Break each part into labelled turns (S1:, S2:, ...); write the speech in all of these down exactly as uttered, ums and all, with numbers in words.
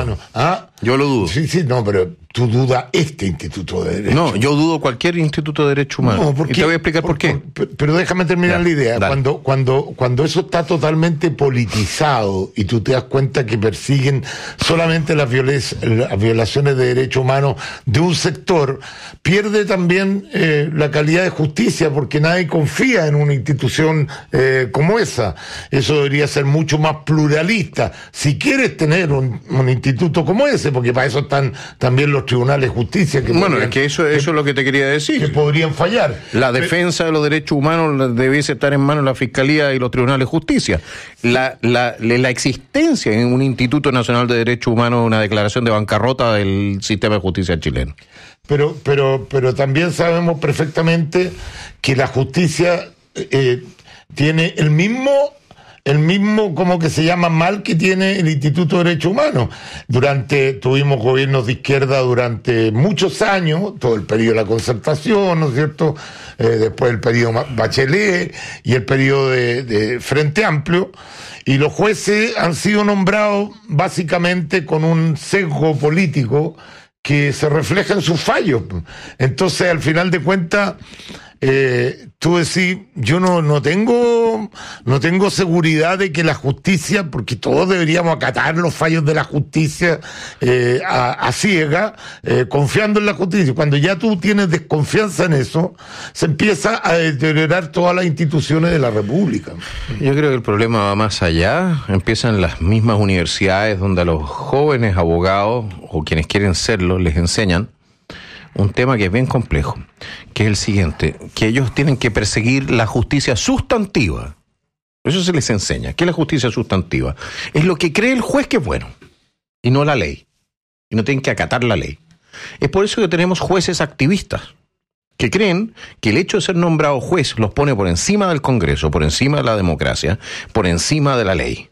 S1: Humanos. ¿Ah?
S2: Yo lo dudo.
S1: Sí, sí, no, pero tú dudas este Instituto de Derecho.
S2: No, yo dudo cualquier Instituto de Derechos Humanos. No, porque, y te voy a explicar por, por qué.
S1: Por, pero déjame terminar ya, la idea. Cuando, cuando, cuando eso está totalmente politizado y tú te das cuenta que persiguen solamente las, violes, las violaciones de derechos humanos de un sector, pierde también eh, la calidad de justicia, porque nadie confía en una institución eh, como esa. Eso debería ser mucho más pluralista. Si quieres tener un, un instituto como ese, porque para eso están también los tribunales de justicia. Que
S2: bueno,
S1: podrían,
S2: es que eso, eso es lo que te quería decir.
S1: Que podrían fallar.
S2: La defensa de los derechos humanos debiese estar en manos de la Fiscalía y los tribunales de justicia. La, la, la existencia en un Instituto Nacional de Derechos Humanos es una declaración de bancarrota del sistema de justicia chileno.
S1: Pero, pero, pero también sabemos perfectamente que la justicia eh, tiene el mismo... el mismo, como que se llama, mal que tiene el Instituto de Derechos Humanos. Durante, tuvimos gobiernos de izquierda durante muchos años, todo el periodo de la concertación, ¿no es cierto? Eh, después el periodo Bachelet y el periodo de, de Frente Amplio, y los jueces han sido nombrados básicamente con un sesgo político que se refleja en sus fallos. Entonces, al final de cuentas, Eh, tú decís, yo no, no tengo no tengo seguridad de que la justicia, porque todos deberíamos acatar los fallos de la justicia eh, a, a ciega, eh, confiando en la justicia. Cuando ya tú tienes desconfianza en eso, se empieza a deteriorar todas las instituciones de la República.
S2: Yo creo que el problema va más allá. Empiezan las mismas universidades donde a los jóvenes abogados, o quienes quieren serlo, les enseñan un tema que es bien complejo, que es el siguiente, que ellos tienen que perseguir la justicia sustantiva. Eso se les enseña. ¿Qué es la justicia sustantiva? Es lo que cree el juez que es bueno, y no la ley. Y no tienen que acatar la ley. Es por eso que tenemos jueces activistas, que creen que el hecho de ser nombrado juez los pone por encima del Congreso, por encima de la democracia, por encima de la ley.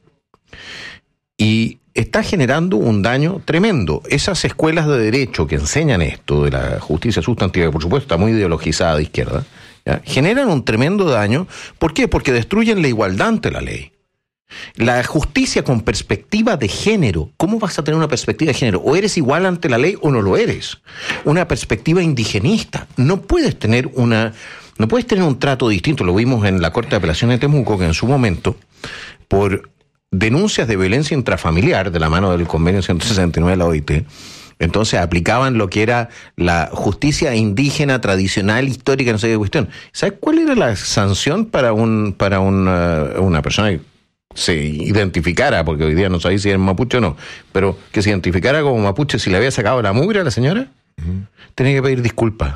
S2: Y está generando un daño tremendo. Esas escuelas de derecho que enseñan esto de la justicia sustantiva, que por supuesto está muy ideologizada de izquierda, ¿ya?, generan un tremendo daño. ¿Por qué? Porque destruyen la igualdad ante la ley. La justicia con perspectiva de género. ¿Cómo vas a tener una perspectiva de género? O eres igual ante la ley o no lo eres. Una perspectiva indigenista. No puedes tener una, no puedes tener un trato distinto. Lo vimos en la Corte de Apelaciones de Temuco, que en su momento, por denuncias de violencia intrafamiliar de la mano del convenio ciento sesenta y nueve de la O I T, entonces aplicaban lo que era la justicia indígena, tradicional, histórica, no sé qué cuestión. ¿Sabes cuál era la sanción para un para una, una persona que se identificara, porque hoy día no sabéis si era mapuche o no, pero que se identificara como mapuche si le había sacado la mugre a la señora? Uh-huh. Tenía que pedir disculpas.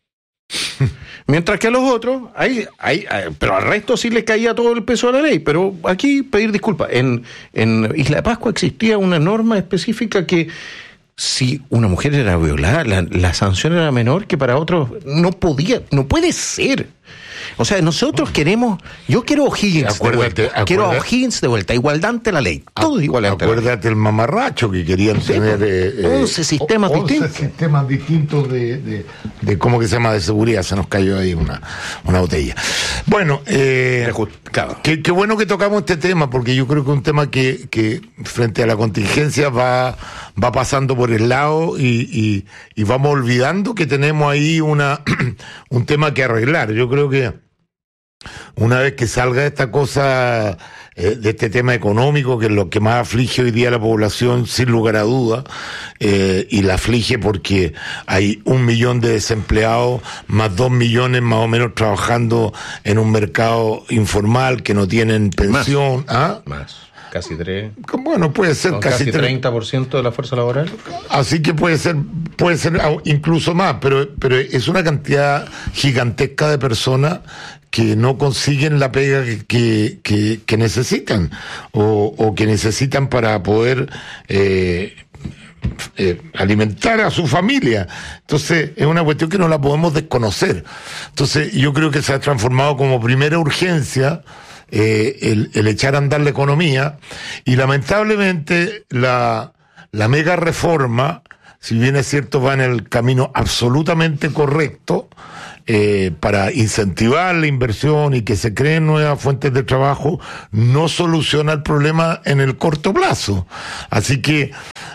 S2: Mientras que a los otros, hay, hay, hay, pero al resto sí les caía todo el peso de la ley, pero aquí pedir disculpas. En, en Isla de Pascua existía una norma específica que si una mujer era violada, la, la sanción era menor que para otros. No podía, no puede ser. O sea, nosotros queremos, yo quiero O'Higgins de vuelta, acuérdate, quiero a O'Higgins de vuelta, igualdad ante la ley, todo es igual ante la ley.
S1: Acuérdate el mamarracho que querían sí, tener eh,
S2: once sistemas
S1: once
S2: distintos.
S1: sistemas distintos de, de, de, ¿cómo que se llama?, de seguridad. Se nos cayó ahí una, una botella. Bueno, eh, claro. qué, qué bueno que tocamos este tema, porque yo creo que es un tema que, que frente a la contingencia va, va pasando por el lado y, y, y vamos olvidando que tenemos ahí una un tema que arreglar. Yo creo que una vez que salga esta cosa, eh, de este tema económico, que es lo que más aflige hoy día a la población, sin lugar a duda, eh, y la aflige porque hay un millón de desempleados, más dos millones más o menos trabajando en un mercado informal que no tienen pensión.
S2: Más.
S1: ¿Ah?
S2: Más. Casi tres.
S1: Bueno, puede ser casi,
S2: casi treinta por ciento de la fuerza laboral.
S1: Así que puede ser, puede ser incluso más, pero, pero es una cantidad gigantesca de personas que no consiguen la pega que, que, que, que necesitan, o, o que necesitan para poder eh, eh, alimentar a su familia. Entonces, es una cuestión que no la podemos desconocer. Entonces, yo creo que se ha transformado como primera urgencia eh, el, el echar a andar la economía, y lamentablemente la, la mega reforma, si bien es cierto, va en el camino absolutamente correcto, Eh, para incentivar la inversión y que se creen nuevas fuentes de trabajo, no soluciona el problema en el corto plazo. Así que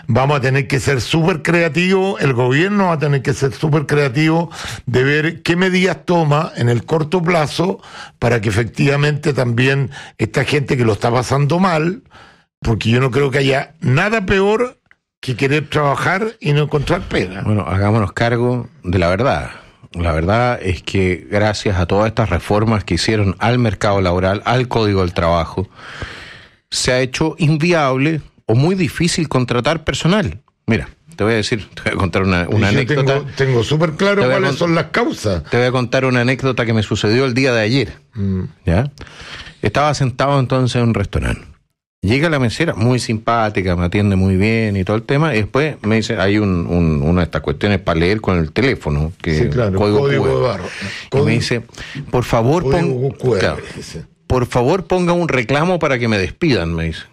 S1: vamos a tener que ser súper creativos, el gobierno va a tener que ser súper creativo de ver qué medidas toma en el corto plazo para que efectivamente también esta gente que lo está pasando mal, porque yo no creo que haya nada peor que querer trabajar y no encontrar pega.
S2: Bueno, hagámonos cargo de la verdad. La verdad es que gracias a todas estas reformas que hicieron al mercado laboral, al Código del Trabajo, se ha hecho inviable o muy difícil contratar personal. Mira, te voy a decir, te voy a contar una, una anécdota.
S1: Tengo, tengo súper claro cuáles son las causas.
S2: Te voy a contar una anécdota que me sucedió el día de ayer. Mm. ¿Ya? Estaba sentado entonces en un restaurante. Llega la mesera, muy simpática, me atiende muy bien y todo el tema, y después me dice, hay un, un, una de estas cuestiones para leer con el teléfono, que
S1: sí, claro,
S2: código,
S1: código
S2: Q R.
S1: de barro.
S2: Y me dice, por favor, pon, claro, por favor ponga un reclamo para que me despidan, me dice.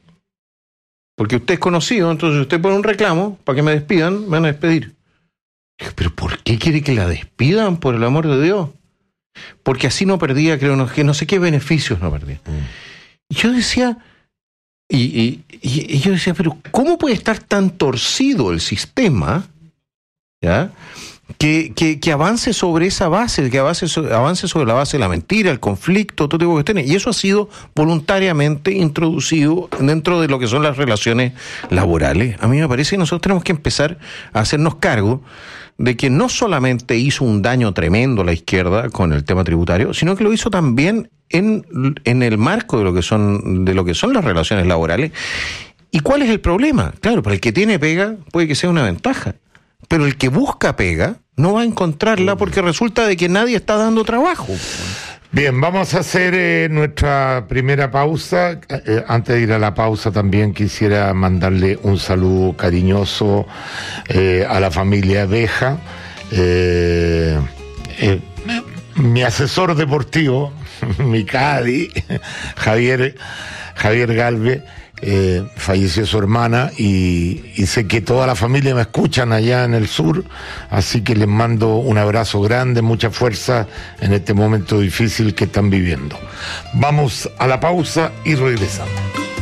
S2: Porque usted es conocido, entonces usted pone un reclamo para que me despidan, me van a despedir. Dije, pero ¿por qué quiere que la despidan, por el amor de Dios? Porque así no perdía, creo, no, que no sé qué beneficios no perdía. Mm. Y yo decía, y, y, y, y yo decía, pero ¿cómo puede estar tan torcido el sistema, ya? Que, que, que avance sobre esa base, que avance, avance sobre la base de la mentira, el conflicto, todo tipo de cuestiones. Y eso ha sido voluntariamente introducido dentro de lo que son las relaciones laborales. A mí me parece que nosotros tenemos que empezar a hacernos cargo de que no solamente hizo un daño tremendo a la izquierda con el tema tributario, sino que lo hizo también en, en el marco de lo que son, de lo que son las relaciones laborales. ¿Y cuál es el problema? Claro, para el que tiene pega puede que sea una ventaja. Pero el que busca pega no va a encontrarla porque resulta de que nadie está dando trabajo.
S1: Bien, vamos a hacer eh, nuestra primera pausa. Eh, antes de ir a la pausa también quisiera mandarle un saludo cariñoso eh, a la familia Beja. Eh, eh, mi asesor deportivo, mi Cadi, Javier, Javier Galvez. Eh, falleció su hermana y, y sé que toda la familia me escuchan allá en el sur, así que les mando un abrazo grande, mucha fuerza en este momento difícil que están viviendo. Vamos a la pausa y regresamos.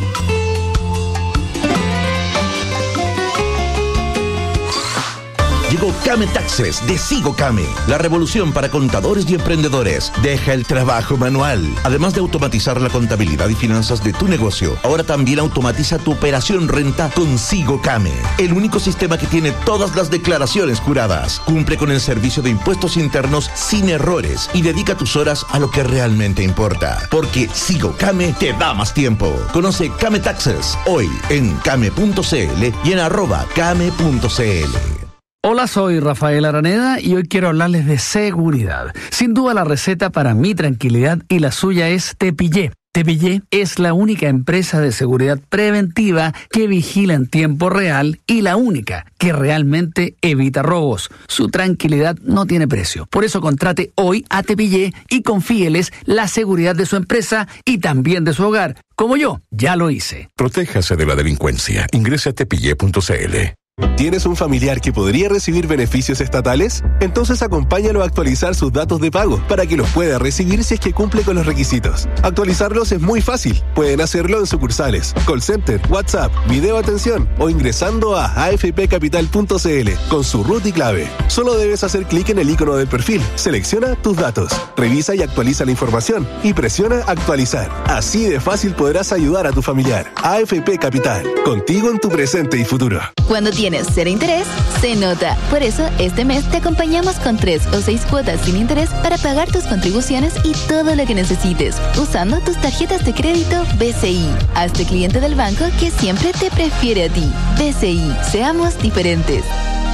S3: Llegó Came Taxes de Sigo Came, la revolución para contadores y emprendedores. Deja el trabajo manual. Además de automatizar la contabilidad y finanzas de tu negocio, ahora también automatiza tu operación renta con Sigo Came, el único sistema que tiene todas las declaraciones juradas. Cumple con el servicio de impuestos internos sin errores y dedica tus horas a lo que realmente importa. Porque Sigo Came te da más tiempo. Conoce Came Taxes hoy en came punto c l y en arroba came punto c l.
S4: Hola, soy Rafael Araneda y hoy quiero hablarles de seguridad. Sin duda la receta para mi tranquilidad y la suya es Tepillé. Tepillé es la única empresa de seguridad preventiva que vigila en tiempo real y la única que realmente evita robos. Su tranquilidad no tiene precio. Por eso contrate hoy a Tepillé y confíeles la seguridad de su empresa y también de su hogar. Como yo, ya lo hice.
S5: Protéjase de la delincuencia. Ingrese a tepillé punto c l.
S6: ¿Tienes un familiar que podría recibir beneficios estatales? Entonces acompáñalo a actualizar sus datos de pago para que los pueda recibir si es que cumple con los requisitos. Actualizarlos es muy fácil. Pueden hacerlo en sucursales, call center, WhatsApp, video atención o ingresando a a f p capital punto c l con su root y clave. Solo debes hacer clic en el icono del perfil, selecciona tus datos, revisa y actualiza la información y presiona actualizar. Así de fácil podrás ayudar a tu familiar. A F P Capital, contigo en tu presente y futuro.
S7: Cuando tienes cero interés, se nota. Por eso, este mes te acompañamos con tres o seis cuotas sin interés para pagar tus contribuciones y todo lo que necesites, usando tus tarjetas de crédito B C I. Hazte cliente del banco que siempre te prefiere a ti. B C I, seamos diferentes.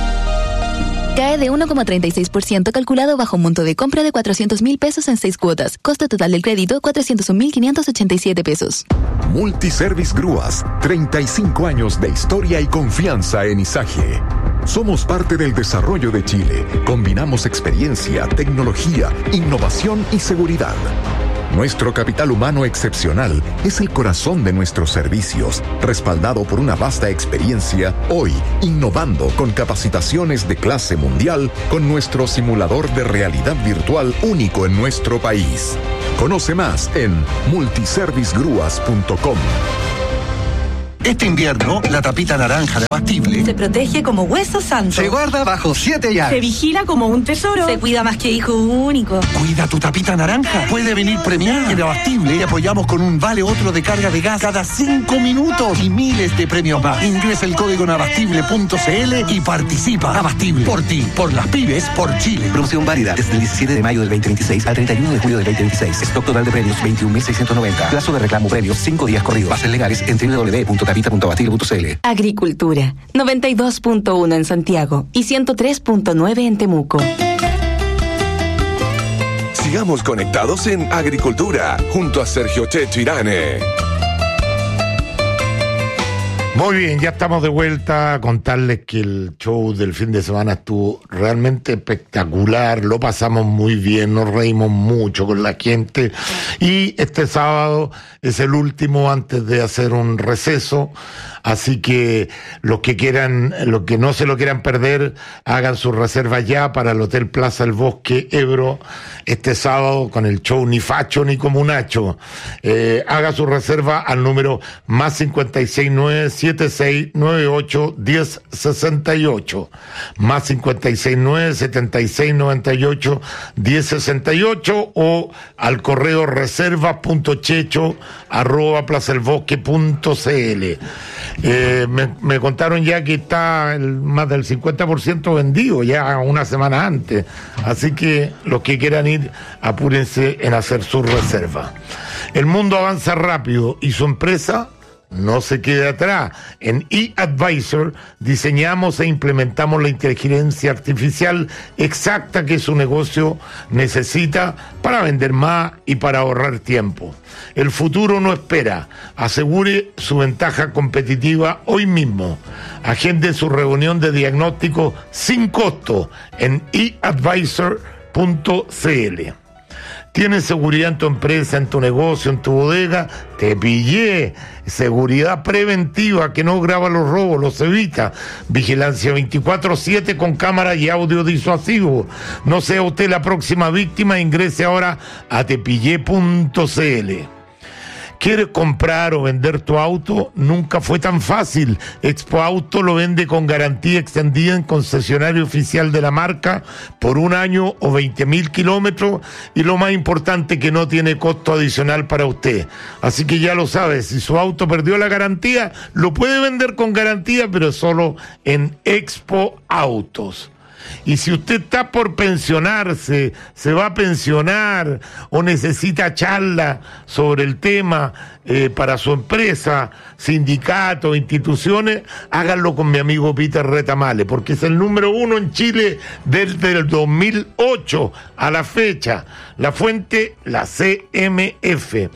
S7: Cae de uno coma treinta y seis por ciento calculado bajo un monto de compra de cuatrocientos mil pesos en seis cuotas. Costo total del crédito, cuatrocientos un mil quinientos ochenta y siete pesos.
S5: Multiservice Grúas, treinta y cinco años de historia y confianza en Izaje. Somos parte del desarrollo de Chile. Combinamos experiencia, tecnología, innovación y seguridad. Nuestro capital humano excepcional es el corazón de nuestros servicios, respaldado por una vasta experiencia, hoy innovando con capacitaciones de clase mundial con nuestro simulador de realidad virtual único en nuestro país. Conoce más en multiservice grúas punto com.
S8: Este invierno, la tapita naranja de Abastible
S9: se protege como hueso santo.
S8: Se guarda bajo siete llaves.
S9: Se vigila como un tesoro. Se cuida más que hijo único.
S8: Cuida tu tapita naranja. Puede venir premiada. En Abastible te apoyamos con un vale otro de carga de gas cada cinco minutos y miles de premios más. Ingresa el código en abastible punto c l y participa. Abastible. Por ti, por las pymes, por Chile.
S10: Promoción válida desde el diecisiete de mayo del veinte veintiséis al treinta y uno de julio del veinte veintiséis. Stock total de premios veintiún mil seiscientos noventa. Plazo de reclamo premios cinco días corridos. Bases legales en doble u doble u doble u punto tapita punto abastible punto c l.
S11: Agricultura. noventa y dos punto uno en Santiago y ciento tres punto nueve en Temuco.
S5: Sigamos conectados en Agricultura junto a Sergio Checho Irane.
S1: Muy bien, ya estamos de vuelta a contarles que el show del fin de semana estuvo realmente espectacular, lo pasamos muy bien, nos reímos mucho con la gente y este sábado es el último antes de hacer un receso, así que los que quieran, los que no se lo quieran perder, hagan sus reservas ya para el Hotel Plaza El Bosque Ebro este sábado con el show Ni Facho ni Comunacho. Eh, haga su reserva al número más cincuenta y seis nueve siete seis nueve ocho uno cero seis ocho, más cincuenta y seis nueve setenta y seis noventa y ocho diez sesenta y ocho o al correo reservas punto checho arroba plazaelbosque punto c l. Eh, me, me contaron ya que está el, más del cincuenta por ciento vendido ya una semana antes, así que los que quieran ir apúrense en hacer su reserva. El mundo avanza rápido y su empresa no se quede atrás. En eAdvisor diseñamos e implementamos la inteligencia artificial exacta que su negocio necesita para vender más y para ahorrar tiempo. El futuro no espera. Asegure su ventaja competitiva hoy mismo. Agende su reunión de diagnóstico sin costo en e advisor punto c l. ¿Tienes seguridad en tu empresa, en tu negocio, en tu bodega? Te pillé. Seguridad preventiva que no graba los robos, los evita. Vigilancia veinticuatro siete con cámara y audio disuasivo. No sea usted la próxima víctima. Ingrese ahora a tepillé punto c l. ¿Quieres comprar o vender tu auto? Nunca fue tan fácil. Expo Auto lo vende con garantía extendida en concesionario oficial de la marca por un año o veinte mil kilómetros y lo más importante que no tiene costo adicional para usted. Así que ya lo sabe, si su auto perdió la garantía, lo puede vender con garantía, pero solo en Expo Autos. Y si usted está por pensionarse, se va a pensionar o necesita charla sobre el tema eh, para su empresa, sindicato, instituciones, háganlo con mi amigo Peter Retamale, porque es el número uno en Chile desde el dos mil ocho a la fecha. La fuente, la C M F.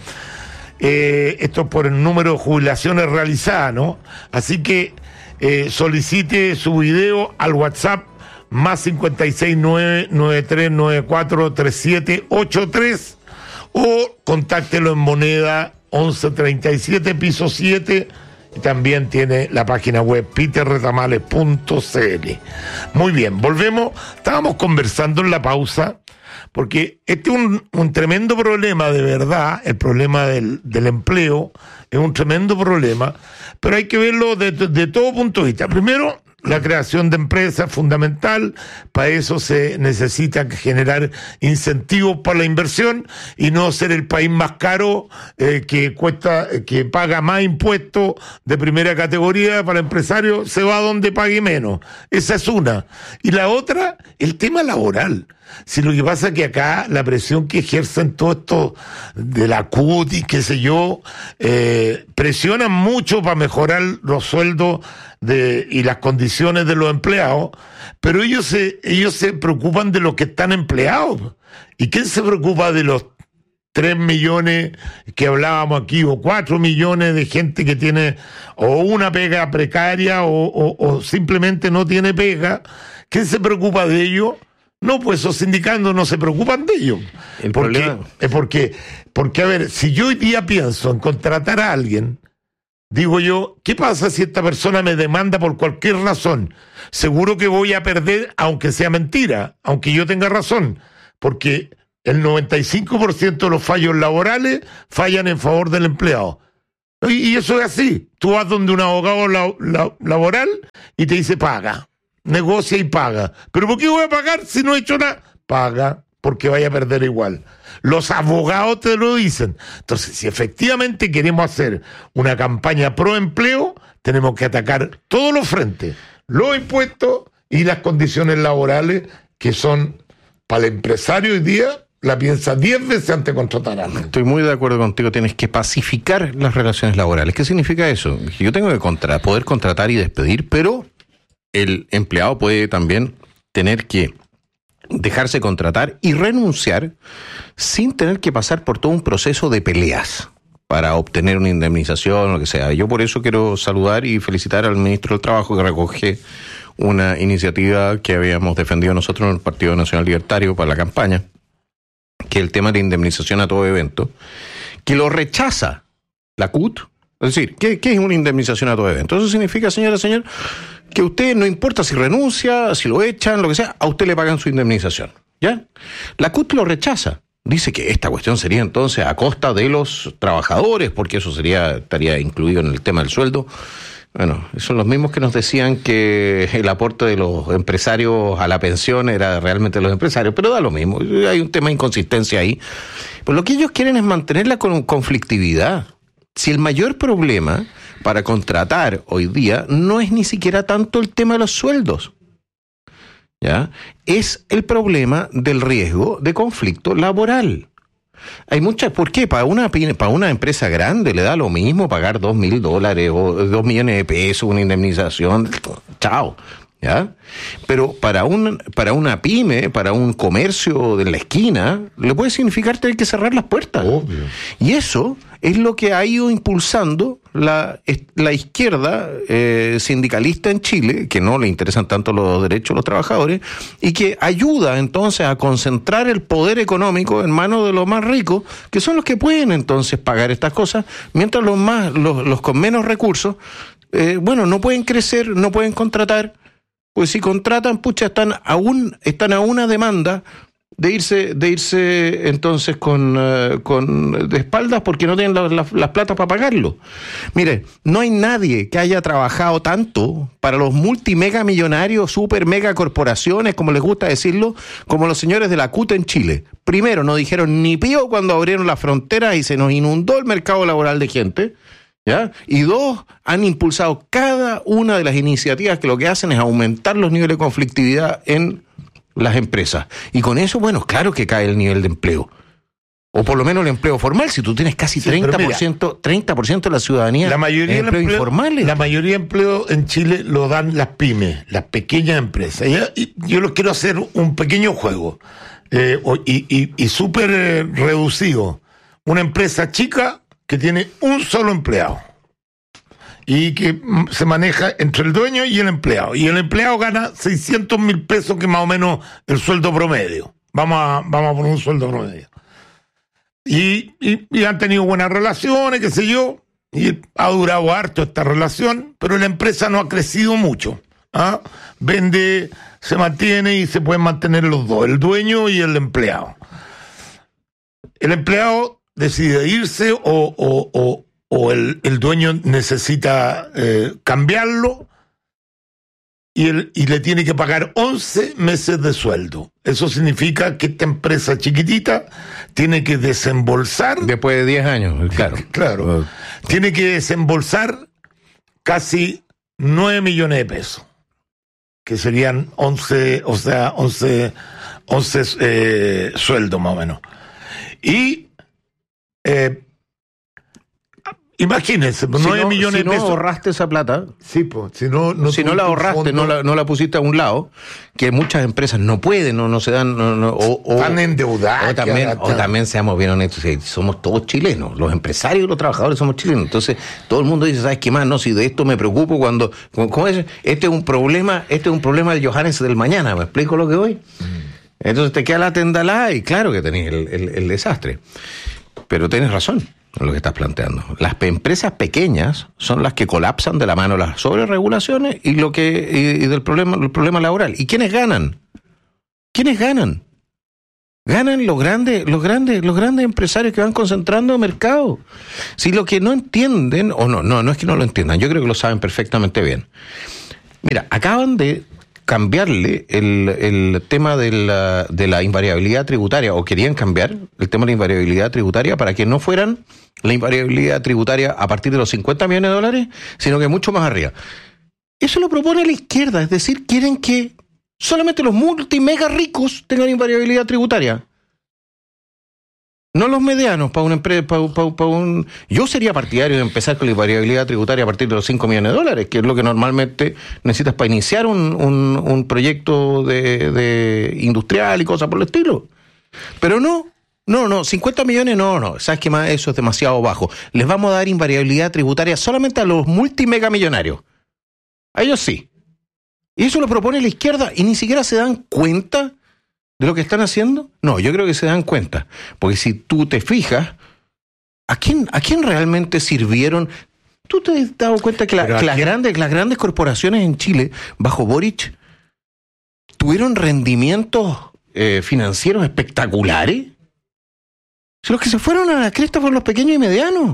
S1: Eh, esto por el número de jubilaciones realizadas, ¿no? Así que eh, solicite su video al WhatsApp más cincuenta y seis nueve nueve tres nueve cuatro tres siete ocho tres o contáctelo en Moneda once treinta y siete piso siete y también tiene la página web peter retamales punto c l. Muy bien, volvemos, estábamos conversando en la pausa porque este es un, un tremendo problema de verdad, el problema del, del empleo es un tremendo problema, pero hay que verlo de, de, de todo punto de vista. Primero, la creación de empresas es fundamental, para eso se necesita generar incentivos para la inversión y no ser el país más caro eh, que cuesta, que paga más impuestos de primera categoría para el empresario, se va a donde pague menos. Esa es una. Y la otra, el tema laboral. Si lo que pasa es que acá la presión que ejercen todo esto de la C U T y qué sé yo, eh, presionan mucho para mejorar los sueldos de, y las condiciones de los empleados, pero ellos se, ellos se preocupan de los que están empleados. ¿Y quién se preocupa de los tres millones que hablábamos aquí, o cuatro millones de gente que tiene o una pega precaria o, o, o simplemente no tiene pega? ¿Quién se preocupa de ellos? No, pues esos sindicatos no se preocupan de ellos.
S2: El
S1: porque,
S2: problema...
S1: es porque, porque, a ver, si yo hoy día pienso en contratar a alguien, digo yo, ¿qué pasa si esta persona me demanda por cualquier razón? Seguro que voy a perder, aunque sea mentira, aunque yo tenga razón, porque el noventa y cinco por ciento de los fallos laborales fallan en favor del empleado. Y, y eso es así. Tú vas donde un abogado la, la, laboral y te dice paga. Negocia y paga. ¿Pero por qué voy a pagar si no he hecho nada? Paga, porque vaya a perder igual. Los abogados te lo dicen. Entonces, si efectivamente queremos hacer una campaña pro empleo, tenemos que atacar todos los frentes. Los impuestos y las condiciones laborales, que son, para el empresario hoy día, la piensa diez veces antes de contratar a alguien.
S2: Estoy muy de acuerdo contigo, tienes que pacificar las relaciones laborales. ¿Qué significa eso? Yo tengo que contra, poder contratar y despedir, pero el empleado puede también tener que dejarse contratar y renunciar sin tener que pasar por todo un proceso de peleas para obtener una indemnización o lo que sea. Yo por eso quiero saludar y felicitar al ministro del Trabajo que recoge una iniciativa que habíamos defendido nosotros en el Partido Nacional Libertario para la campaña, que es el tema de indemnización a todo evento, que lo rechaza la C U T. Es decir, ¿qué, qué es una indemnización a todo evento? Eso significa, señora, señor, que usted, no importa si renuncia, si lo echan, lo que sea, a usted le pagan su indemnización, ¿ya? La C U T lo rechaza. Dice que esta cuestión sería entonces a costa de los trabajadores, porque eso sería estaría incluido en el tema del sueldo. Bueno, son los mismos que nos decían que el aporte de los empresarios a la pensión era realmente de los empresarios, pero da lo mismo, hay un tema de inconsistencia ahí. Pues lo que ellos quieren es mantener la conflictividad. Si el mayor problema para contratar hoy día no es ni siquiera tanto el tema de los sueldos, ¿ya? Es el problema del riesgo de conflicto laboral. Hay muchas, ¿por qué? Para una, para una empresa grande le da lo mismo pagar dos mil dólares o dos millones de pesos, una indemnización, chao, ¿ya? Pero para un, para una pyme, para un comercio de la esquina, le puede significar tener que cerrar las puertas.
S1: Obvio.
S2: Y eso es lo que ha ido impulsando la, la izquierda eh, sindicalista en Chile, que no le interesan tanto los derechos de los trabajadores, y que ayuda entonces a concentrar el poder económico en manos de los más ricos, que son los que pueden entonces pagar estas cosas, mientras los más, los, los con menos recursos, eh, bueno, no pueden crecer, no pueden contratar, pues si contratan, pucha, están a un, están a una demanda de irse, de irse entonces con, uh, con de espaldas porque no tienen la, la, las platas para pagarlo. Mire, no hay nadie que haya trabajado tanto para los multimega millonarios, super mega corporaciones, como les gusta decirlo, como los señores de la C U T en Chile. Primero, no dijeron ni pío cuando abrieron las fronteras y se nos inundó el mercado laboral de gente, ¿ya? Y dos, han impulsado cada una de las iniciativas que lo que hacen es aumentar los niveles de conflictividad en las empresas. Y con eso, bueno, claro que cae el nivel de empleo. O por lo menos el empleo formal, si tú tienes casi sí, treinta por ciento, mira, treinta por ciento de la ciudadanía
S1: la mayoría
S2: en empleo, empleo informales.
S1: La mayoría de empleo en Chile lo dan las pymes, las pequeñas empresas. Y yo les quiero hacer un pequeño juego eh, y, y, y súper eh, reducido. Una empresa chica que tiene un solo empleado y que se maneja entre el dueño y el empleado. Y el empleado gana seiscientos mil pesos, que es más o menos el sueldo promedio. Vamos a, vamos a poner un sueldo promedio. Y, y, y han tenido buenas relaciones, qué sé yo, y ha durado harto esta relación, pero la empresa no ha crecido mucho. ¿Ah? Vende, se mantiene y se pueden mantener los dos, el dueño y el empleado. El empleado decide irse o, o, o, o el, el dueño necesita eh, cambiarlo y, el, y le tiene que pagar once meses de sueldo. Eso significa que esta empresa chiquitita tiene que desembolsar...
S2: Después de diez años, claro.
S1: Claro. Uh. Tiene que desembolsar casi nueve millones de pesos, que serían once, o sea, once, once eh, sueldos más o menos. Y... Eh, imagínense,
S2: si
S1: nueve
S2: no,
S1: millones
S2: si
S1: de pesos.
S2: Si no ahorraste esa plata,
S1: sí, pues, si no, no,
S2: si no la ahorraste, no la, no la pusiste a un lado, que muchas empresas no pueden, no, no se dan, no, no, o, o,
S1: están endeudadas.
S2: O también, o también seamos bien honestos, somos todos chilenos, los empresarios y los trabajadores somos chilenos. Entonces, todo el mundo dice, ¿sabes qué más? No, si de esto me preocupo cuando, ¿cómo es? Este es un problema, este es un problema del Johannes del mañana, ¿me explico lo que voy? Mm. Entonces te queda la tendalada y claro que tenés el, el, el desastre. Pero tienes razón en lo que estás planteando. Las empresas pequeñas son las que colapsan de la mano las sobreregulaciones y lo que y, y del problema, el problema laboral. ¿Y quiénes ganan? ¿Quiénes ganan? Ganan los grandes, los grandes, los grandes empresarios que van concentrando mercado. Si lo que no entienden, o no, no, no es que no lo entiendan, yo creo que lo saben perfectamente bien. Mira, acaban de cambiarle el, el tema de la, de la invariabilidad tributaria, o querían cambiar el tema de la invariabilidad tributaria para que no fueran la invariabilidad tributaria a partir de los cincuenta millones de dólares, sino que mucho más arriba. Eso lo propone la izquierda, es decir, quieren que solamente los multimega ricos tengan invariabilidad tributaria. No los medianos, para una empresa, para, para, para un... Yo sería partidario de empezar con la invariabilidad tributaria a partir de los cinco millones de dólares, que es lo que normalmente necesitas para iniciar un, un, un proyecto de, de industrial y cosas por el estilo. Pero no, no, no, cincuenta millones no, no, sabes que más eso es demasiado bajo. Les vamos a dar invariabilidad tributaria solamente a los multimega millonarios. A ellos sí. Y eso lo propone la izquierda y ni siquiera se dan cuenta de lo que están haciendo. No, yo creo que se dan cuenta. Porque si tú te fijas, ¿a quién, a quién realmente sirvieron? ¿Tú te has dado cuenta que, la, que las, grandes, las grandes corporaciones en Chile, bajo Boric, tuvieron rendimientos eh, financieros espectaculares? Si los que se fueron a la cresta fueron los pequeños y medianos.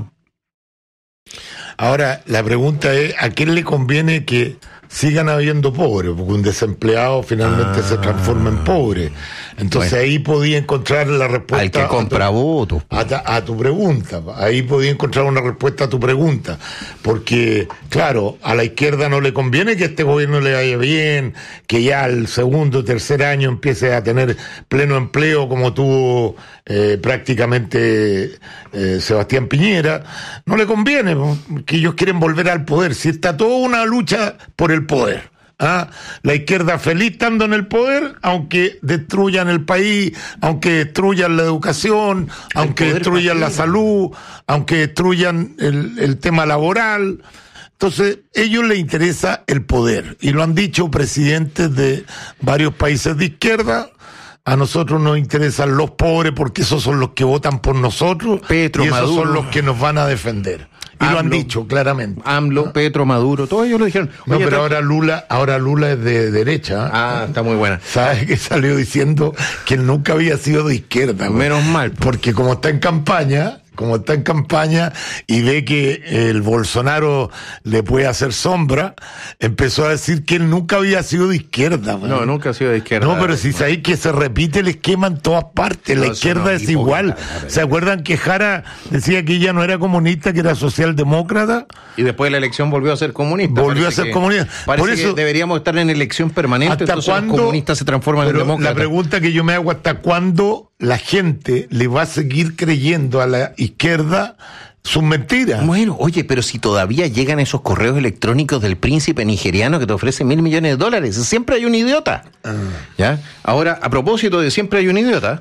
S1: Ahora, la pregunta es, ¿a quién le conviene que sigan habiendo pobres? Porque un desempleado finalmente ah, se transforma en pobre. Entonces bueno, ahí podía encontrar la respuesta.
S2: Al que compra votos.
S1: A, a tu pregunta. Ahí podía encontrar una respuesta a tu pregunta. Porque, claro, a la izquierda no le conviene que este gobierno le vaya bien, que ya al segundo o tercer año empiece a tener pleno empleo como tuvo eh, prácticamente eh, Sebastián Piñera. No le conviene, que ellos quieren volver al poder. Si está toda una lucha por el poder. ¿Ah? La izquierda feliz estando en el poder, aunque destruyan el país, aunque destruyan la educación, el aunque destruyan la salud, aunque destruyan el, el tema laboral. Entonces, a ellos les interesa el poder. Y lo han dicho presidentes de varios países de izquierda. A nosotros nos interesan los pobres porque esos son los que votan por nosotros. Petro, y esos Maduro. Son los que nos van a defender. Y AMLO, lo han dicho claramente.
S2: AMLO, ¿no? Petro, Maduro, todos ellos lo dijeron.
S1: No, pero ahora Lula, ahora Lula es de derecha.
S2: Ah, está muy buena.
S1: ¿Sabes que salió diciendo que él nunca había sido de izquierda?
S2: Menos ¿no? mal.
S1: Porque como está en campaña, como está en campaña y ve que el Bolsonaro le puede hacer sombra, empezó a decir que él nunca había sido de izquierda. Man.
S2: No, nunca ha sido de izquierda.
S1: No, pero si sabéis que se repite el esquema en todas partes, no, la izquierda no, es igual. Cara, ¿se acuerdan que Jara decía que ella no era comunista, que era socialdemócrata?
S2: Y después de la elección volvió a ser comunista.
S1: Volvió a ser
S2: que,
S1: comunista.
S2: Parece
S1: Por eso,
S2: que deberíamos estar en elección permanente,
S1: ¿hasta
S2: entonces
S1: cuándo,
S2: los comunistas se transforman en demócratas?
S1: La pregunta que yo me hago, ¿hasta cuándo la gente le va a seguir creyendo a la izquierda sus mentiras?
S2: Bueno, oye, pero si todavía llegan esos correos electrónicos del príncipe nigeriano que te ofrece mil millones de dólares, siempre hay un idiota. Ah. ¿Ya? Ahora, a propósito de siempre hay un idiota,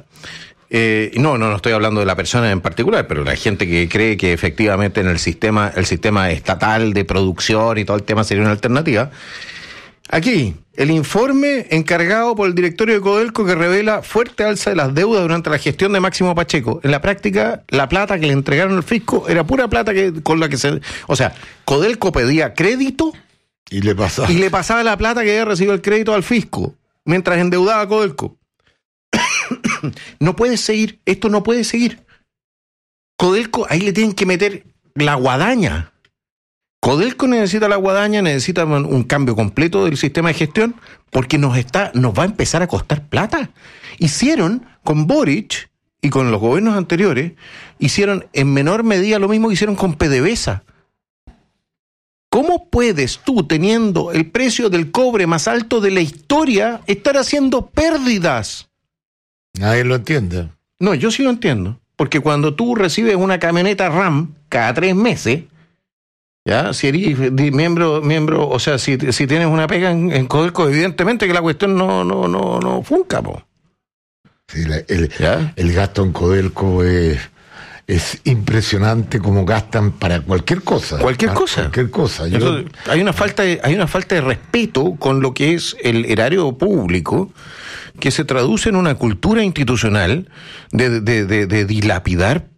S2: eh, no, no, no estoy hablando de la persona en particular, pero la gente que cree que efectivamente en el sistema, el sistema estatal de producción y todo el tema sería una alternativa. Aquí, el informe encargado por el directorio de Codelco que revela fuerte alza de las deudas durante la gestión de Máximo Pacheco. En la práctica, la plata que le entregaron al fisco era pura plata que con la que se... O sea, Codelco pedía crédito
S1: y le pasaba,
S2: y le pasaba la plata que había recibido el crédito al fisco, mientras endeudaba a Codelco. No puede seguir, esto no puede seguir. Codelco, ahí le tienen que meter la guadaña. Codelco necesita la guadaña, necesita un cambio completo del sistema de gestión, porque nos está, nos va a empezar a costar plata. Hicieron con Boric y con los gobiernos anteriores, hicieron en menor medida lo mismo que hicieron con PDVSA. ¿Cómo puedes tú, teniendo el precio del cobre más alto de la historia, estar haciendo pérdidas?
S1: Nadie lo entiende.
S2: No, yo sí lo entiendo, porque cuando tú recibes una camioneta RAM cada tres meses, ya, si eres miembro, miembro, o sea, si, si tienes una pega en, en Codelco, evidentemente que la cuestión no, no, no, no funca, po.
S1: Sí, la, el, el gasto en Codelco es, es impresionante como gastan para cualquier cosa.
S2: Cualquier ¿ah? cosa.
S1: Cualquier cosa. Yo...
S2: Entonces, hay una falta de, hay una falta de respeto con lo que es el erario público, que se traduce en una cultura institucional de, de, de, de dilapidar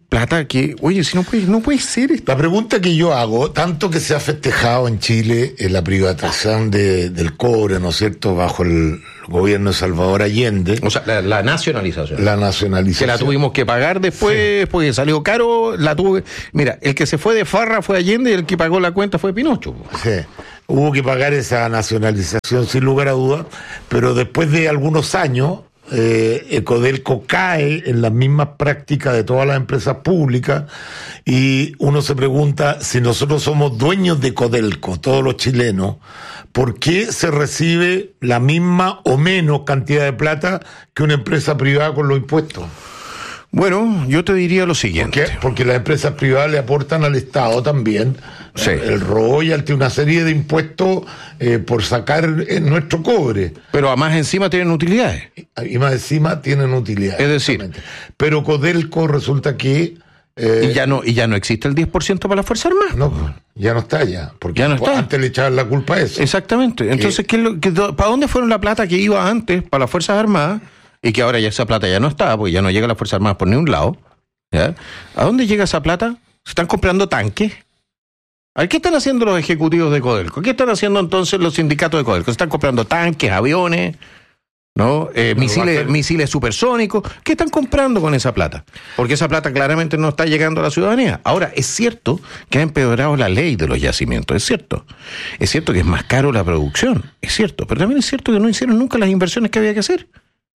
S2: plata que, oye, si no puede, no puede ser esto.
S1: La pregunta que yo hago, tanto que se ha festejado en Chile en la privatización de, del cobre, ¿no es cierto?, bajo el gobierno de Salvador Allende.
S2: O sea, la, la nacionalización.
S1: La nacionalización.
S2: Que la tuvimos que pagar después, sí. Porque salió caro, la tuve. Mira, el que se fue de farra fue Allende y el que pagó la cuenta fue Pinocho.
S1: Sí. Hubo que pagar esa nacionalización sin lugar a dudas, pero después de algunos años, eh, Codelco cae en las mismas prácticas de todas las empresas públicas y uno se pregunta, si nosotros somos dueños de Codelco, todos los chilenos, ¿por qué se recibe la misma o menos cantidad de plata que una empresa privada con los impuestos?
S2: Bueno, yo te diría lo siguiente.
S1: ¿Por qué? Porque las empresas privadas le aportan al Estado también, sí, el royalty, una serie de impuestos eh, por sacar eh, nuestro cobre.
S2: Pero además encima tienen utilidades.
S1: Y más encima tienen utilidades.
S2: Es decir,
S1: pero Codelco resulta que...
S2: Eh, y ya no y ya no existe el diez por ciento para las Fuerzas Armadas.
S1: No, ya no está ya. Porque
S2: ya no está.
S1: Antes le echaban la culpa a eso.
S2: Exactamente. Entonces, ¿qué es lo, qué, ¿para dónde fueron la plata que iba antes para las Fuerzas Armadas? Y que ahora ya esa plata ya no está, porque ya no llega a las Fuerzas Armadas por ningún lado. ¿Ya? ¿A dónde llega esa plata? ¿Se están comprando tanques? A ver, ¿qué están haciendo los ejecutivos de Codelco? ¿Qué están haciendo entonces los sindicatos de Codelco? ¿Se están comprando tanques, aviones, no, eh, misiles, misiles supersónicos? ¿Qué están comprando con esa plata? Porque esa plata claramente no está llegando a la ciudadanía. Ahora, es cierto que ha empeorado la ley de los yacimientos, es cierto. Es cierto que es más caro la producción, es cierto. Pero también es cierto que no hicieron nunca las inversiones que había que hacer.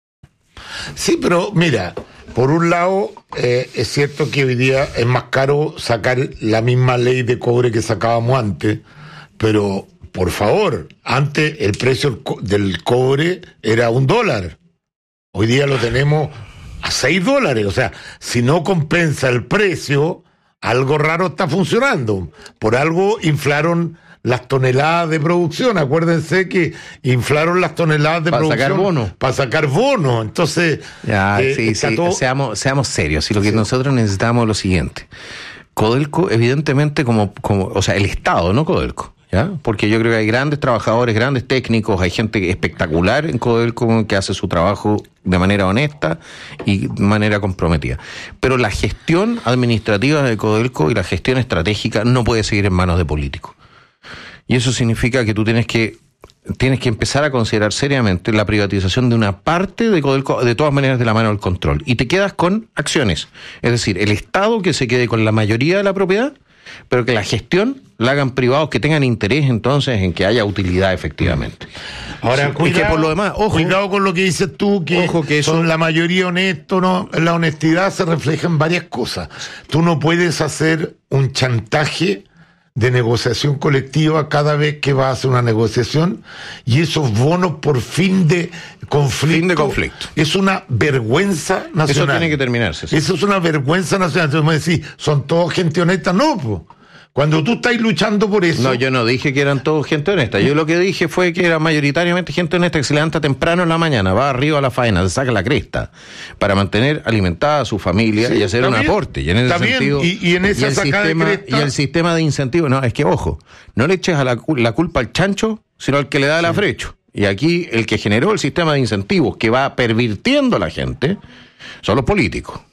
S1: Sí, pero mira, por un lado, eh, es cierto que hoy día es más caro sacar la misma ley de cobre que sacábamos antes, pero, por favor, antes el precio del cobre era un dólar. Hoy día lo tenemos a seis dólares. O sea, si no compensa el precio, algo raro está funcionando. Por algo inflaron las toneladas de producción. Acuérdense que inflaron las toneladas de
S2: para
S1: producción
S2: sacar bonos.
S1: Para sacar bonos. Entonces,
S2: ya, eh, sí, sí. Todo... seamos, seamos serios. Y lo que sí. nosotros necesitamos es lo siguiente. Codelco, evidentemente, como, como, o sea, el Estado, no Codelco, ¿ya? Porque yo creo que hay grandes trabajadores, grandes técnicos, hay gente espectacular en Codelco que hace su trabajo de manera honesta y de manera comprometida. Pero la gestión administrativa de Codelco y la gestión estratégica no puede seguir en manos de políticos. Y eso significa que tú tienes que tienes que empezar a considerar seriamente la privatización de una parte de Codelco, de todas maneras de la mano del control. Y te quedas con acciones. Es decir, el Estado que se quede con la mayoría de la propiedad, pero que la gestión la hagan privados que tengan interés entonces en que haya utilidad efectivamente.
S1: Ahora,
S2: sí,
S1: cuidado,
S2: y que por lo demás, ojo,
S1: cuidado con lo que dices tú, que,
S2: ojo que eso,
S1: son la mayoría honesto, ¿no? La honestidad se refleja en varias cosas. Tú no puedes hacer un chantaje de negociación colectiva cada vez que vas a hacer una negociación, y esos bonos por fin de conflicto,
S2: fin de conflicto.
S1: Es una vergüenza nacional.
S2: Eso tiene que terminarse. Sí.
S1: Eso es una vergüenza nacional. Entonces me decís, ¿son todos gente honesta? No, pues. Cuando tú estás luchando por eso...
S2: No, yo no dije que eran todos gente honesta. Yo lo que dije fue que era mayoritariamente gente honesta que se levanta temprano en la mañana, va arriba a la faena, se saca la cresta para mantener alimentada a su familia, sí, y hacer un bien, aporte. Y en ese sentido...
S1: Y, y en esa
S2: y el
S1: sacada
S2: sistema,
S1: de cresta...
S2: Y el sistema de incentivos... No, es que, ojo, no le eches a la, la culpa al chancho, sino al que le da el afrecho. Y aquí el que generó el sistema de incentivos que va pervirtiendo a la gente son los políticos.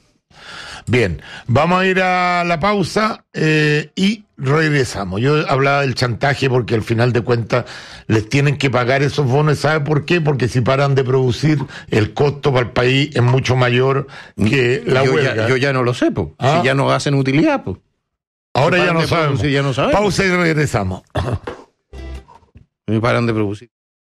S1: Bien, vamos a ir a la pausa eh, y regresamos. Yo hablaba del chantaje porque al final de cuentas les tienen que pagar esos bonos. ¿Sabe por qué? Porque si paran de producir, el costo para el país es mucho mayor que la
S2: yo
S1: huelga.
S2: Ya, yo ya no lo sé, po.
S1: ¿Ah?
S2: Si ya no hacen utilidad, pues.
S1: Ahora si ya, no sabemos.
S2: ya no sabemos.
S1: Pausa y regresamos.
S2: Si paran de producir.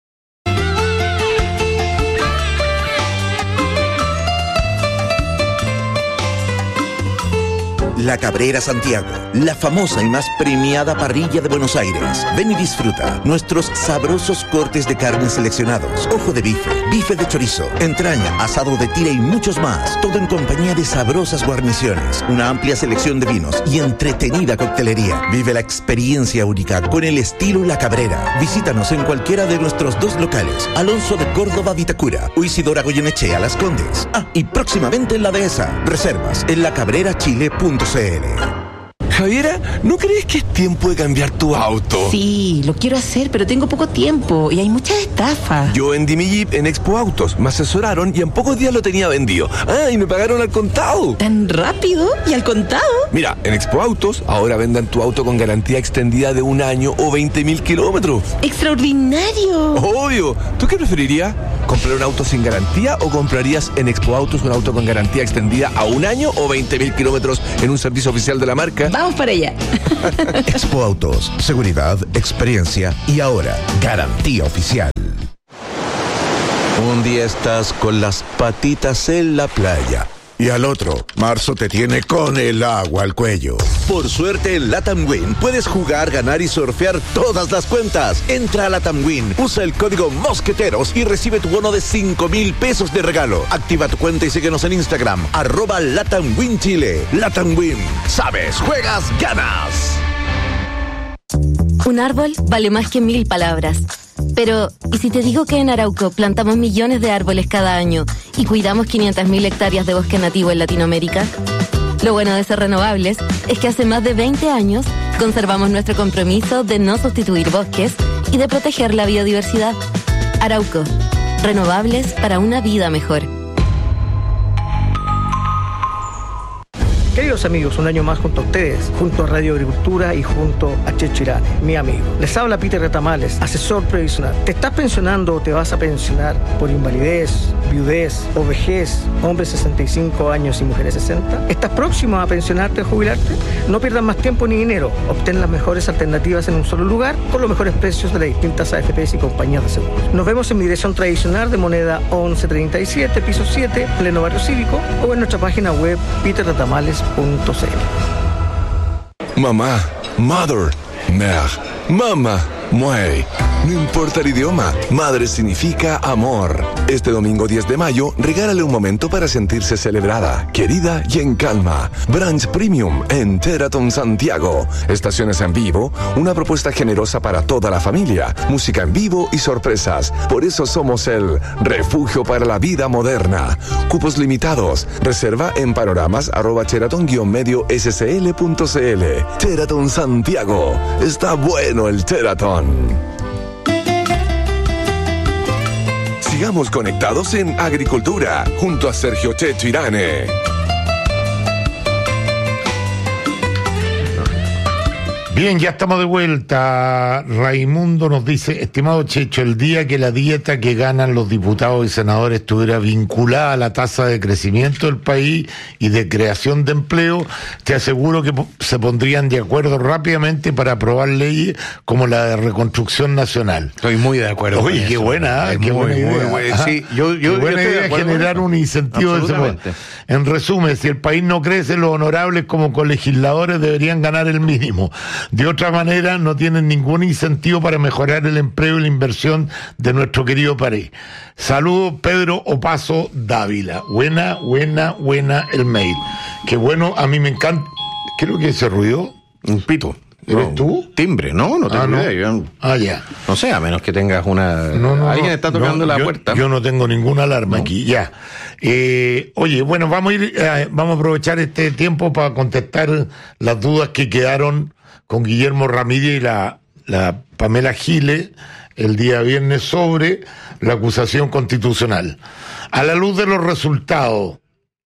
S3: La Cabrera Santiago, la famosa y más premiada parrilla de Buenos Aires. Ven y disfruta nuestros sabrosos cortes de carne seleccionados, ojo de bife, bife de chorizo, entraña, asado de tira y muchos más. Todo en compañía de sabrosas guarniciones, una amplia selección de vinos y entretenida coctelería. Vive la experiencia única con el estilo La Cabrera. Visítanos en cualquiera de nuestros dos locales, Alonso de Córdoba, Vitacura, o Isidora Goyenechea, Las Condes. Ah, y próximamente en La Dehesa. Reservas en la cabrera chile punto c l.
S12: Javiera, ¿no crees que es tiempo de cambiar tu auto?
S13: Sí, lo quiero hacer, pero tengo poco tiempo y hay muchas estafas.
S12: Yo vendí mi Jeep en Expo Autos, me asesoraron y en pocos días lo tenía vendido. Ah, y me pagaron al contado.
S13: ¿Tan rápido? ¿Y al contado?
S12: Mira, en Expo Autos ahora vendan tu auto con garantía extendida de un año o veinte mil kilómetros.
S13: ¡Extraordinario!
S12: Obvio. ¿Tú qué preferirías? ¿Comprar un auto sin garantía o comprarías en Expo Autos un auto con garantía extendida a un año o veinte mil kilómetros en un servicio oficial de la marca?
S13: Vamos para allá.
S3: Expo Autos, seguridad, experiencia y ahora garantía oficial. Un día estás con las patitas en la playa y al otro, marzo te tiene con el agua al cuello. Por suerte en Latam Win puedes jugar, ganar y surfear todas las cuentas. Entra a Latam Win, usa el código Mosqueteros y recibe tu bono de cinco mil pesos de regalo. Activa tu cuenta y síguenos en Instagram, arroba Latam Win Chile. Latam Win, sabes, juegas, ganas.
S14: Un árbol vale más que mil palabras. Pero, ¿y si te digo que en Arauco plantamos millones de árboles cada año y cuidamos quinientas mil hectáreas de bosque nativo en Latinoamérica? Lo bueno de ser renovables es que hace más de veinte años conservamos nuestro compromiso de no sustituir bosques y de proteger la biodiversidad. Arauco, renovables para una vida mejor.
S15: Queridos amigos, un año más junto a ustedes, junto a Radio Agricultura y junto a Checho Irane, mi amigo. Les habla Peter Retamales, asesor previsional. ¿Te estás pensionando o te vas a pensionar por invalidez, viudez o vejez, hombres sesenta y cinco años y mujeres sesenta? ¿Estás próximo a pensionarte o jubilarte? No pierdas más tiempo ni dinero. Obtén las mejores alternativas en un solo lugar con los mejores precios de las distintas A F Pes y compañías de seguros. Nos vemos en mi dirección tradicional de Moneda once treinta y siete, piso siete, pleno barrio cívico, o en nuestra página web peter retamales punto c l.
S12: Mamá, mother, mère, mama, muey. No importa el idioma, madre significa amor. Este domingo diez de mayo, regálale un momento para sentirse celebrada, querida y en calma. Brunch Premium en Teraton Santiago. Estaciones en vivo, una propuesta generosa para toda la familia, música en vivo y sorpresas. Por eso somos el refugio para la vida moderna. Cupos limitados. Reserva en panoramas arroba cheraton guion medio scl punto cl. Teraton Santiago. Está bueno el Teraton. Sigamos conectados en Agricultura, junto a Sergio Checho Irane.
S1: Bien, ya estamos de vuelta. Raimundo nos dice, estimado Checho, el día que la dieta que ganan los diputados y senadores estuviera vinculada a la tasa de crecimiento del país y de creación de empleo, te aseguro que se pondrían de acuerdo rápidamente para aprobar leyes como la de reconstrucción nacional.
S2: Estoy muy de acuerdo.
S1: Oye,
S2: con
S1: qué
S2: eso.
S1: buena,
S2: Es
S1: qué
S2: muy,
S1: buena idea.
S2: muy buena. Sí, yo, yo,
S1: qué buena
S2: yo
S1: idea generar un incentivo de ese modo. En resumen, si el país no crece, los honorables como colegisladores deberían ganar el mínimo. De otra manera, no tienen ningún incentivo para mejorar el empleo y la inversión de nuestro querido país. Saludos, Pedro Opaso Dávila. Buena, buena, buena el mail. Qué bueno, a mí me encanta. ¿Qué es lo que es ese ruido?
S2: Un pito.
S1: ¿Eres
S2: no,
S1: tú?
S2: Timbre, no, no tengo
S1: ah, no.
S2: idea. Yo,
S1: ah, ya.
S2: No sé, a menos que tengas una...
S1: No, no,
S2: Alguien
S1: no,
S2: está tocando
S1: no,
S2: la
S1: yo,
S2: puerta.
S1: Yo no tengo ninguna alarma
S2: no.
S1: aquí, ya. Eh, oye, bueno, vamos a ir, eh, vamos a aprovechar este tiempo para contestar las dudas que quedaron con Guillermo Ramírez y la, la Pamela Giles el día viernes sobre la acusación constitucional. A la luz de los resultados,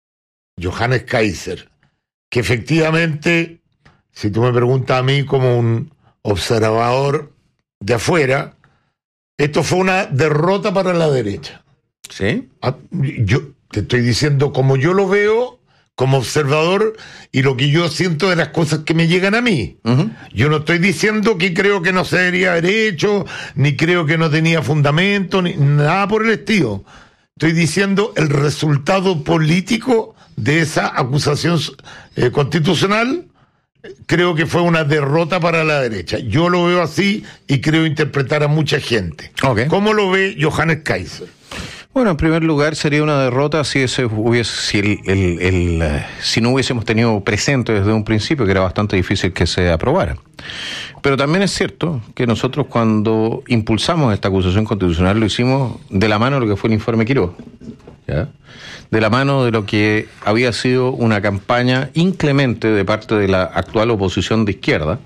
S1: Johannes Kaiser, que efectivamente, si tú me preguntas a mí como un observador de afuera, esto fue una derrota para la derecha.
S2: ¿Sí?
S1: Yo te estoy diciendo como yo lo veo como observador y lo que yo siento de las cosas que me llegan a mí. Uh-huh. Yo no estoy diciendo que creo que no se debería haber hecho, ni creo que no tenía fundamento, ni nada por el estilo. Estoy diciendo el resultado político de esa acusación eh, constitucional. Creo que fue una derrota para la derecha. Yo lo veo así y creo interpretar a mucha gente. Okay. ¿Cómo lo ve Johannes Kaiser?
S2: Bueno, en primer lugar sería una derrota si ese hubiese, si el, el, el, el si no hubiésemos tenido presente desde un principio que era bastante difícil que se aprobara. Pero también es cierto que nosotros cuando impulsamos esta acusación constitucional lo hicimos de la mano de lo que fue el informe Quiroga. ¿ya? De la mano de lo que había sido una campaña inclemente de parte de la actual oposición de izquierda,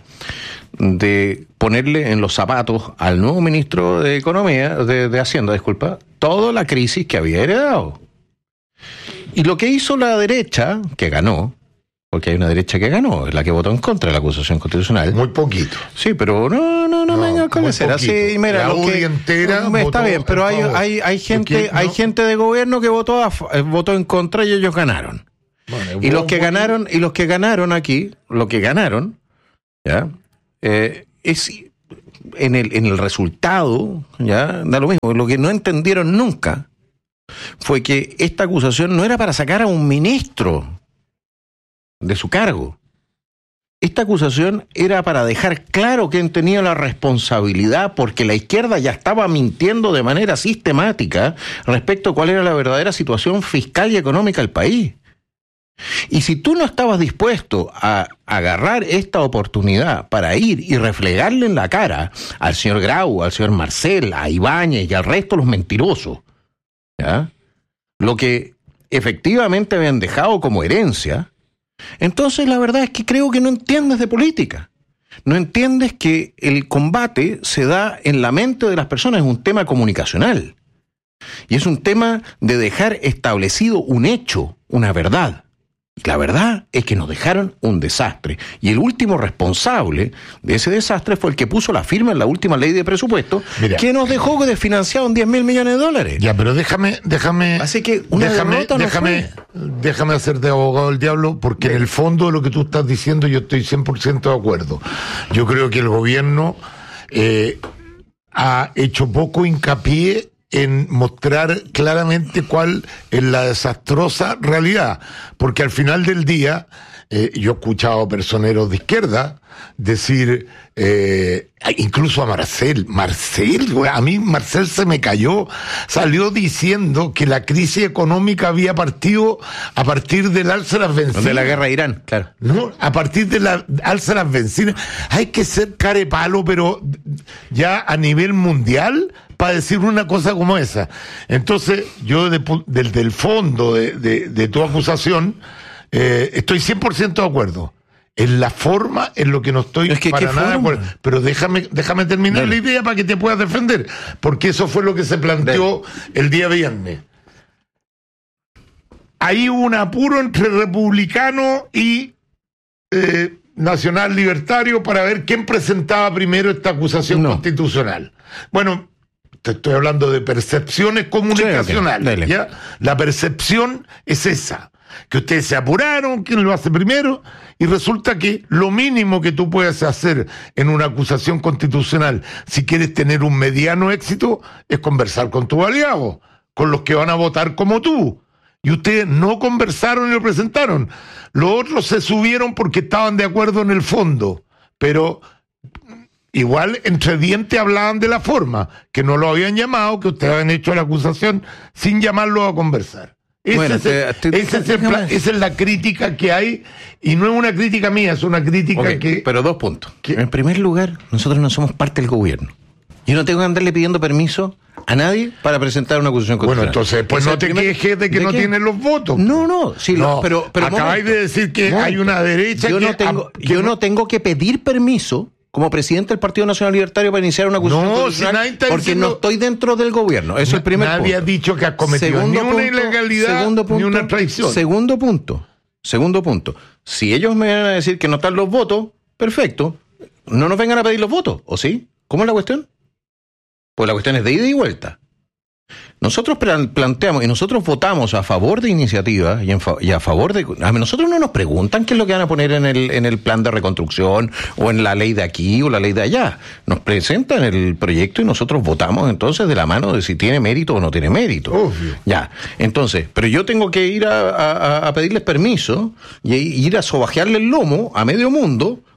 S2: de ponerle en los zapatos al nuevo ministro de Economía, de, de Hacienda, disculpa, toda la crisis que había heredado. Y lo que hizo la derecha, que ganó, porque hay una derecha que ganó, es la que votó en contra de la acusación constitucional.
S1: Muy poquito.
S2: Sí, pero no, no, no, no venga con la cera. Sí, mira,
S1: la
S2: lo que,
S1: entera
S2: no, está bien, pero hay, hay, hay gente, no. hay gente de gobierno que votó a, votó en contra y ellos ganaron. Bueno, y los que muy... ganaron, y los que ganaron aquí, lo que ganaron, ya, eh, es en el, en el resultado, ya, da lo mismo. Lo que no entendieron nunca fue que esta acusación no era para sacar a un ministro de su cargo. Esta acusación era para dejar claro quién tenía la responsabilidad, porque la izquierda ya estaba mintiendo de manera sistemática respecto a cuál era la verdadera situación fiscal y económica del país. Y si tú no estabas dispuesto a agarrar esta oportunidad para ir y reflegarle en la cara al señor Grau, al señor Marcel, a Ibáñez y al resto de los mentirosos, ¿ya? Lo que efectivamente habían dejado como herencia, entonces la verdad es que creo que no entiendes de política. No entiendes que el combate se da en la mente de las personas, es un tema comunicacional. Y es un tema de dejar establecido un hecho, una verdad. Y la verdad es que nos dejaron un desastre. Y el último responsable de ese desastre fue el que puso la firma en la última ley de presupuesto, Mira, que nos dejó desfinanciado en diez mil millones de dólares.
S1: Ya, pero déjame, déjame,
S2: Así que una
S1: déjame,
S2: no
S1: déjame, déjame hacer de abogado del diablo, porque Bien. en el fondo de lo que tú estás diciendo yo estoy cien por ciento de acuerdo. Yo creo que el gobierno eh, ha hecho poco hincapié en mostrar claramente cuál es la desastrosa realidad, porque al final del día eh, yo he escuchado a personeros de izquierda decir, eh, incluso a Marcel, Marcel, a mí Marcel se me cayó, salió diciendo que la crisis económica había partido a partir del alza de las bencinas.
S2: De la guerra de Irán, claro.
S1: No, a partir de la alza de las bencinas. Hay que ser carepalo, pero ya a nivel mundial, para decir una cosa como esa. Entonces, yo de, de, del fondo de, de, de tu acusación, eh, estoy cien por ciento de acuerdo. En la forma, en lo que no estoy
S2: es que,
S1: para nada de acuerdo. Pero déjame, déjame terminar Dale. la idea para que te puedas defender, porque eso fue lo que se planteó Dale. el día viernes. Hay un apuro entre republicano y eh, nacional libertario para ver quién presentaba primero esta acusación no. constitucional. Bueno, te estoy hablando de percepciones comunicacionales, sí, okay. ¿ya? La percepción es esa, que ustedes se apuraron, quién lo hace primero, y resulta que lo mínimo que tú puedes hacer en una acusación constitucional, si quieres tener un mediano éxito, es conversar con tus aliados, con los que van a votar como tú. Y ustedes no conversaron y lo presentaron. Los otros se subieron porque estaban de acuerdo en el fondo, pero igual entre dientes hablaban de la forma, que no lo habían llamado, que ustedes habían hecho la acusación sin llamarlo a conversar. Ese bueno, es el, te, te, ese es el plan, esa es la crítica que hay, y no es una crítica mía, es una crítica okay, que...
S2: Pero dos puntos. Que, en primer lugar, nosotros no somos parte del gobierno. Yo no tengo que andarle pidiendo permiso a nadie para presentar una acusación constitucional.
S1: Bueno, entonces, pues no te primer... quejes de que ¿De no qué? tienen los votos.
S2: No, no, sí, no, lo, pero, pero
S1: acabáis de decir que no, hay una derecha
S2: yo
S1: que...
S2: No tengo,
S1: a, que
S2: yo
S1: no...
S2: no tengo que pedir permiso como presidente del Partido Nacional Libertario para iniciar una acusación
S1: no,
S2: constitucional
S1: si
S2: porque
S1: diciendo...
S2: no estoy dentro del gobierno. Eso es el primer
S1: nadie
S2: punto.
S1: Nadie ha dicho que has cometido segundo ni punto, una ilegalidad segundo punto, ni una traición.
S2: Segundo punto, segundo punto. Si ellos me van a decir que no están los votos, perfecto. No nos vengan a pedir los votos, ¿o sí? ¿Cómo es la cuestión? Pues la cuestión es de ida y vuelta. Nosotros planteamos y nosotros votamos a favor de iniciativas y, fa y a favor de... A nosotros no nos preguntan qué es lo que van a poner en el, en el plan de reconstrucción o en la ley de aquí o la ley de allá. Nos presentan el proyecto y nosotros votamos entonces de la mano de si tiene mérito o no tiene mérito.
S1: Obvio.
S2: Ya, entonces, pero yo tengo que ir a, a, a pedirles permiso y ir a sobajearle el lomo a medio mundo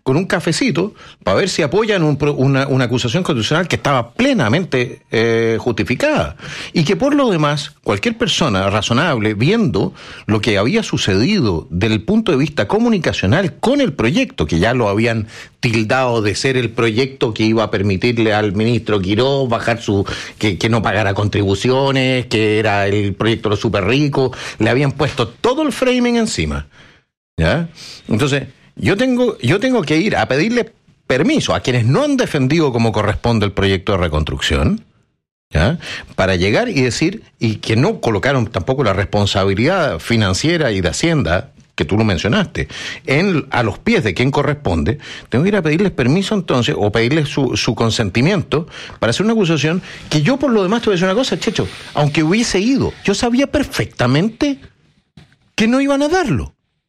S2: con un cafecito para ver si apoyan un, una, una acusación constitucional que estaba plenamente eh, justificada. Y que por lo demás, cualquier persona razonable, viendo lo que había sucedido desde el punto de vista comunicacional con el proyecto, que ya lo habían tildado de ser el proyecto que iba a permitirle al ministro Quiroz bajar su, que, que no pagara contribuciones, que era el proyecto de los super ricos, le habían puesto todo el framing encima. ¿Ya? Entonces, yo tengo, yo tengo que ir a pedirle permiso a quienes no han defendido como corresponde el proyecto de reconstrucción, ¿ya? Para llegar y decir, y que no colocaron tampoco la responsabilidad financiera y de Hacienda, que tú lo mencionaste, en, a los pies de quien corresponde, tengo que ir a pedirles permiso entonces, o pedirles su, su consentimiento para hacer una acusación que yo por lo demás te voy a decir una cosa, Checho, aunque hubiese ido, yo sabía perfectamente que no iban a darlo.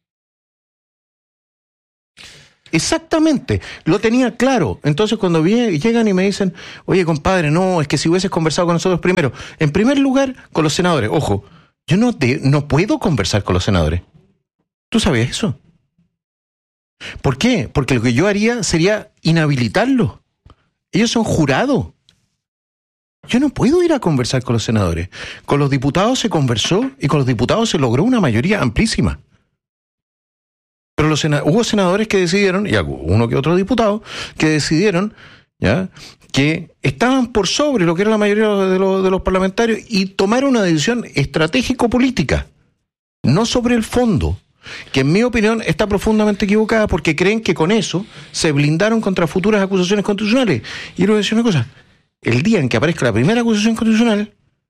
S2: Exactamente, lo tenía claro. Entonces cuando vienen, llegan y me dicen, oye compadre, no, es que si hubieses conversado con nosotros primero, en primer lugar con los senadores, ojo, yo no, te, no puedo conversar con los senadores. ¿Tú sabías eso? ¿Por qué? Porque lo que yo haría sería inhabilitarlos. Ellos son jurados. Yo no puedo ir a conversar con los senadores. Con los diputados se conversó y con los diputados se logró una mayoría amplísima. Pero los sena- hubo senadores que decidieron, y uno que otro diputado, que decidieron, ¿ya?, que estaban por sobre lo que era la mayoría de los, de los parlamentarios y tomaron una decisión estratégico-política, no sobre el fondo, que en mi opinión está profundamente equivocada porque creen que con eso se blindaron contra futuras acusaciones constitucionales. Y yo les voy a decir una cosa, el día en que aparezca la primera acusación constitucional,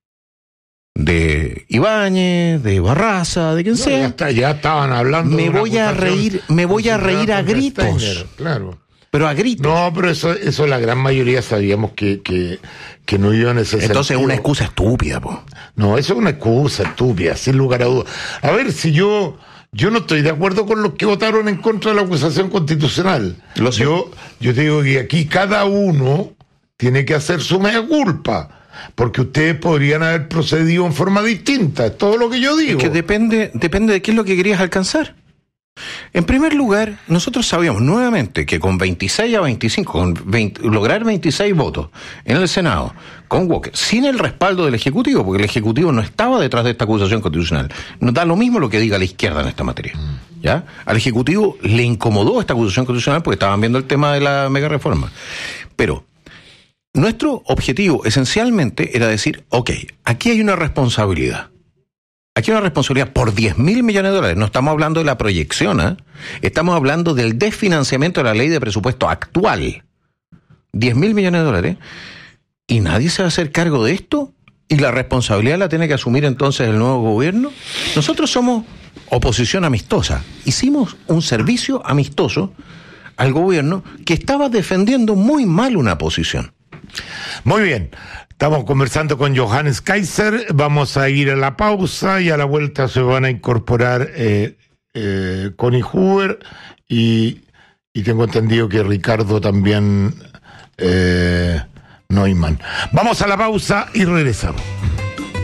S2: de Ibáñez, de Barraza, de quien no, sea,
S1: ya, está, ya estaban hablando.
S2: Me voy a reír, me voy a reír a gritos.
S1: Steiner, claro.
S2: Pero a gritos.
S1: No, pero eso, eso la gran mayoría sabíamos que, que, que no iba en ese sentido.
S2: Entonces es una excusa estúpida, po.
S1: No, eso es una excusa estúpida, sin lugar a dudas. A ver, si yo, yo no estoy de acuerdo con los que votaron en contra de la acusación constitucional.
S2: Lo sé.
S1: Yo, yo te digo que aquí cada uno tiene que hacer su mea culpa. Porque ustedes podrían haber procedido en forma distinta, es todo lo que yo digo.
S2: Es que depende, depende de qué es lo que querías alcanzar. En primer lugar, nosotros sabíamos nuevamente que con veintiséis a veinticinco, con veinte, lograr veintiséis votos en el Senado, con Walker, sin el respaldo del Ejecutivo, porque el Ejecutivo no estaba detrás de esta acusación constitucional. Nos da lo mismo lo que diga la izquierda en esta materia. ¿Ya? Al Ejecutivo le incomodó esta acusación constitucional porque estaban viendo el tema de la mega reforma. Pero nuestro objetivo esencialmente era decir, ok, aquí hay una responsabilidad. Aquí hay una responsabilidad por diez mil millones de dólares. No estamos hablando de la proyección, ¿eh? Estamos hablando del desfinanciamiento de la ley de presupuesto actual. diez mil millones de dólares. ¿Y nadie se va a hacer cargo de esto? ¿Y la responsabilidad la tiene que asumir entonces el nuevo gobierno? Nosotros somos oposición amistosa. Hicimos un servicio amistoso al gobierno que estaba defendiendo muy mal una posición.
S1: Muy bien, estamos conversando con Johannes Kaiser, vamos a ir a la pausa y a la vuelta se van a incorporar eh, eh, Connie Huber y, y tengo entendido que Ricardo también eh, Neumann. Vamos a la pausa y regresamos.